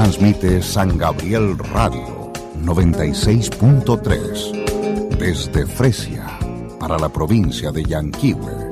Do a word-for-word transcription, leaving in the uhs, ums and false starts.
Transmite San Gabriel Radio noventa y seis punto tres desde Fresia para la provincia de Yanquihue.